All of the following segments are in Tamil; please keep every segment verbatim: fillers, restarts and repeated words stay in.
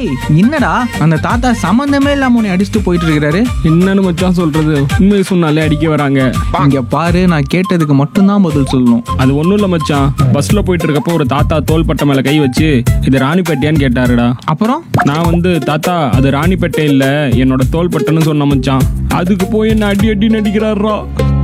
டேய் என்னடா அந்த தாத்தா சம்பந்தமே இல்லாம உன்னை அடிச்சுட்டு போயிட்டு இருக்கிறாரு? என்னன்னு மச்சான் சொல்றது, உண்மையை சொன்னாலே அடிக்க வராங்க. இங்க பாரு, நான் கேட்டதுக்கு மட்டும்தான் பதில் சொல்லணும். அது ஒண்ணும் இல்ல மச்சான், பஸ்ல போயிட்டு இருக்கப்போ ஒரு தாத்தா தோள்பட்டை மேல கை வச்சு இது ராணிப்பேட்டையான்னு கேட்டாருடா. அப்புறம் நான் வந்து தாத்தா அது ராணிப்பேட்டை இல்ல என்னோட தோள்பட்டைன்னு சொன்ன மச்சான். அதுக்கு போய் என்ன அடி அடி நடிக்கிறாரா.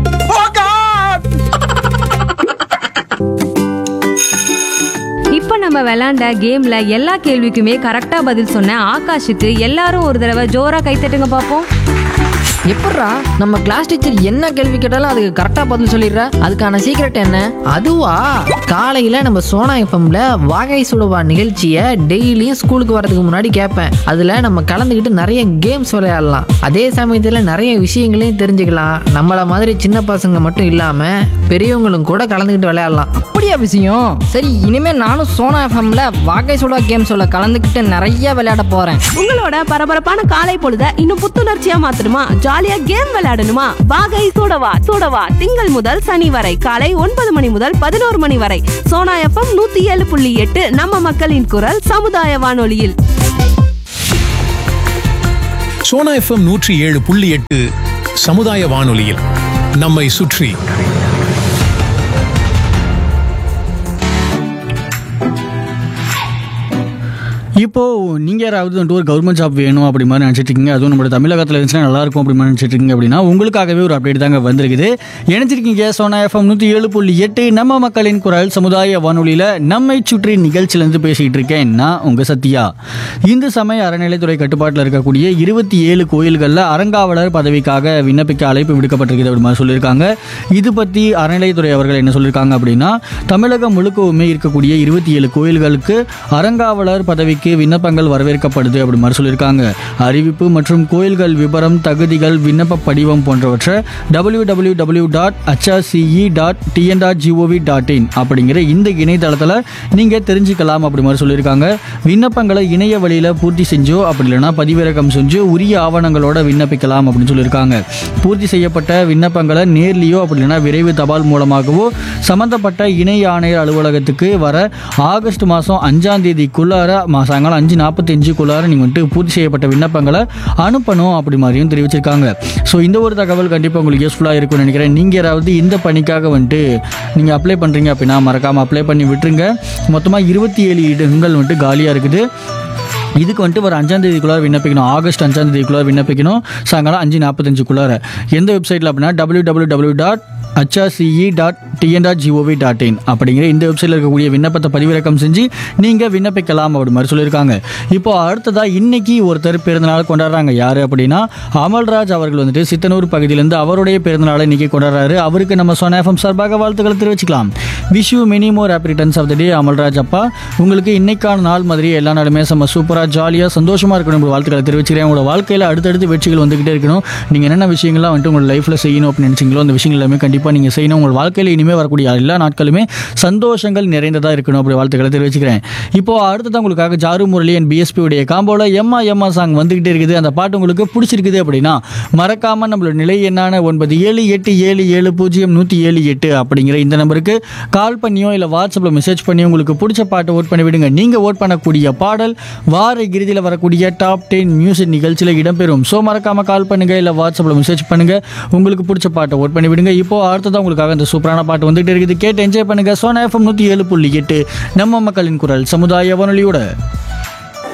இப்ப நம்ம விளையாண்ட கேம்ல எல்லா கேள்விக்குமே கரெக்டா பதில் சொன்ன ஆகாஷுக்கு எல்லாரும் ஒரு தடவை ஜோரா கைத்தட்டுங்க பாப்போம். எப்பட்றா நம்ம கிளாஸ் டீச்சர் என்ன கேள்வி கேட்டாலும் அதுக்கு கரெக்டா பதில் சொல்லிடுற? அதுக்கான சீக்ரெட் என்ன? அதுவா, காலையில நம்ம சோனா எஃப்எம்ல வாகை சுடவா நிகழ்ச்சியை டெய்லியும் ஸ்கூலுக்கு வரதுக்கு முன்னாடி கேட்பேன். அதுல நம்ம கலந்துக்கிட்டு நிறைய கேம்ஸ் விளையாடலாம். அதே சமயத்துல நிறைய விஷயங்களையும் தெரிஞ்சுக்கலாம். நம்மள மாதிரி சின்ன பசங்க மட்டும் இல்லாம பெரியவங்களும் கூட கலந்துக்கிட்டு விளையாடலாம். அப்படியா விஷயம்? சரி, இனிமே நானும் சோனா எஃப்எம்ல வாகை சுடா கேம்ஸோட கலந்துக்கிட்டு நிறைய விளையாட போறேன். உங்களோட பரபரப்பான காலை பொழுத இன்னும் புத்துணர்ச்சியா மாத்தணுமா? ஜாலியா கேம் விளையாடணுமா? வாகை சூடவா சூடவா திங்கள் முதல் சனி வரை காலை ஒன்பது மணி முதல் பதினோரு மணி வரை சோனா எஃப்எம் நூத்தி ஏழு புள்ளி எட்டு நம்ம மக்களின் குரல் சமுதாய வானொலியில். சோனா எஃப்எம் நூற்றி ஏழு புள்ளி எட்டு சமுதாய வானொலியில் நம்மை சுற்றி. இப்போது நீங்கள் யாராவது வந்துட்டு ஒரு கவர்மெண்ட் ஜாப் வேணும் அப்படி மாதிரி நினச்சிட்டு இருக்கீங்க, அதுவும் நம்ம தமிழகத்தில் இருந்துச்சுன்னா நல்லாயிருக்கும் அப்படி மாதிரி நினச்சிட்டு இருக்கீங்க அப்படின்னா உங்களுக்காகவே ஒரு அப்டேட் தாங்க வந்திருக்குது. இணைஞ்சிருக்கீங்க சோனா எஃப்எம் நூற்றி ஏழு புள்ளி எட்டு நம்ம மக்களின் குரல் சமுதாய வானொலியில் நம்மை சுற்றி நிகழ்ச்சியிலேருந்து பேசிகிட்டு இருக்கேன் நான் உங்கள் சத்யா. இந்து சமய அறநிலைத்துறை கட்டுப்பாட்டில் இருக்கக்கூடிய இருபத்தி ஏழு கோயில்களில் அறங்காவலர் பதவிக்காக விண்ணப்பிக்க அழைப்பு விடுக்கப்பட்டிருக்குது அப்படி மாதிரி சொல்லியிருக்காங்க. இது பற்றி அறநிலைத்துறை அவர்கள் என்ன சொல்லியிருக்காங்க அப்படின்னா, தமிழகம் முழுக்கவுமே இருக்கக்கூடிய இருபத்தி ஏழு கோயில்களுக்கு அறங்காவலர் பதவிக்கு விண்ணப்பங்கள் வரவேற்கப்படுது அப்படி மாதிரி சொல்லியிருக்காங்க. அறிவிப்பு மற்றும் கோயில்கள் விபரம், தகுதிகள், விண்ணப்ப படிவம் போன்றவற்றை W W W dot HRCE dot TN dot gov dot in அப்படிங்கிற இந்த இணையதளத்தில் நீங்கள் தெரிஞ்சுக்கலாம் அப்படி மாதிரி சொல்லியிருக்காங்க. விண்ணப்பங்களை இணைய வழியில் பூர்த்தி செஞ்சோ அப்படி இல்லைனா பதிவிறக்கம் செஞ்சோ உரிய ஆவணங்களோட விண்ணப்பிக்கலாம் அப்படின்னு சொல்லியிருக்காங்க. பூர்த்தி செய்யப்பட்ட விண்ணப்பங்களை நேர்லையோ அப்படி இல்லைனா விரைவு தபால் மூலமாகவோ சம்பந்தப்பட்ட இணை ஆணையர் அலுவலகத்துக்கு வர ஆகஸ்ட் மாதம் அஞ்சாம் தேதிக்குள்ளார சாயங்காலம் அஞ்சு நாற்பத்தி அஞ்சுக்குள்ளார நீங்கள் வந்துட்டு பூர்த்தி செய்யப்பட்ட விண்ணப்பங்களை அனுப்பணும் அப்படி மாதிரியும் தெரிவிச்சிருக்காங்க. ஸோ இந்த ஒரு தகவல் கண்டிப்பாக உங்களுக்கு யூஸ்ஃபுல்லாக இருக்கும்னு நினைக்கிறேன். நீங்கள் யாராவது இந்த பணிக்காக வந்துட்டு நீங்கள் அப்ளை பண்ணுறீங்க அப்படின்னா மறக்காமல் அப்ளை பண்ணி விட்டுருங்க. மொத்தமாக இருபத்தி ஏழு இடங்கள் வந்துட்டு காலியாக இருக்குது. இதுக்கு வந்துட்டு ஒரு அஞ்சாம் தேதிக்குள்ளார விண்ணப்பிக்கணும். ஆகஸ்ட் அஞ்சாம் தேதிக்குள்ளார விண்ணப்பிக்கணும் சாயங்காலம் அஞ்சு நாற்பத்தஞ்சுக்குள்ளார. எந்த வெப்சைட்டில் அப்படின்னா W W W dot HRCE dot TN dot gov dot in அப்படிங்கிற இந்த வெப்சைட்டில் இருக்கக்கூடிய விண்ணப்பத்தை பதிவிறக்கம் செஞ்சு நீங்கள் விண்ணப்பிக்கலாம் அப்படி மாதிரி சொல்லியிருக்காங்க. இப்போ அடுத்ததாக இன்னைக்கு ஒருத்தர் பிறந்தநாள் கொண்டாடுறாங்க. யார் அப்படின்னா அமல்ராஜ் அவர்கள் வந்துட்டு சித்தனூர் பகுதியிலேருந்து அவருடைய பிறந்தநாளை இன்னைக்கு கொண்டாடுறாரு. அவருக்கு நம்ம சோனா எஃப்எம் சார்பாக வாழ்த்துக்களை தெரிவிச்சுக்கலாம். Wish you many more happy returns of the டே அமல்ராஜ் அப்பா. உங்களுக்கு இன்னைக்கான நாள் மாதிரி எல்லா நாளுமே செம்ம சூப்பராக ஜாலியாக சந்தோஷமாக இருக்கணும். வாழ்த்துக்களை தெரிவிச்சுக்கிறேன். உங்களோட வாழ்க்கையில் அடுத்தடுத்து வெற்றிகள் வந்துகிட்டே இருக்கணும். நீங்கள் என்னென்ன விஷயங்கள்லாம் வந்துட்டு உங்களோட லைஃப்பில் செய்யணும் அப்படின்னு நினச்சிங்களோ அந்த விஷயங்கள் எல்லாமே கண்டிப்பாக நீங்கள் செய்யணும். உங்கள் வாழ்க்கையில் இனிமேல் வரக்கூடிய எல்லா நாட்களுமே சந்தோஷங்கள் நிறைந்ததாக இருக்கணும் அப்படி வாழ்த்துக்களை தெரிவிச்சுக்கிறேன். இப்போ அடுத்ததான் உங்களுக்காக ஜாரு முரளி அண்ட் பிஎஸ்பி உடைய காம்போல எம்மா எம்மா சாங் வந்துகிட்டே இருக்குது. அந்த பாட்டு உங்களுக்கு பிடிச்சிருக்குது அப்படின்னா மறக்காம நம்மளோட நிலை என்னான ஒன்பது ஏழு எட்டு ஏழு ஏழு பூஜ்ஜியம் நூற்றி ஏழு எட்டு அப்படிங்கிற இந்த நம்பருக்கு கால் பண்ணியோ இல்லை வாட்ஸ்அப்பில் மெசேஜ் பண்ணியோ உங்களுக்கு பிடிச்ச பாட்டை ஓட் பண்ணி விடுங்க. நீங்கள் ஓட் பண்ணக்கூடிய பாடல் வார இறுதியில் வரக்கூடிய டாப் டென் மியூசிக் நிகழ்ச்சியில் இடம்பெறும். ஸோ மறக்காம கால் பண்ணுங்க இல்லை வாட்ஸ்அப்பில் மெசேஜ் பண்ணுங்க. உங்களுக்கு பிடிச்ச பாட்டை ஓட் பண்ணி விடுங்க. இப்போ அடுத்ததான் உங்களுக்காக இந்த சூப்பரான பாட்டு வந்துட்டு இருக்குது. கேட்டு என்ஜாய் பண்ணுங்க. சோனா எஃப்எம் நூற்றி ஏழு புள்ளி எட்டு நம்ம மக்களின் குரல் சமுதாய வானொலியோட.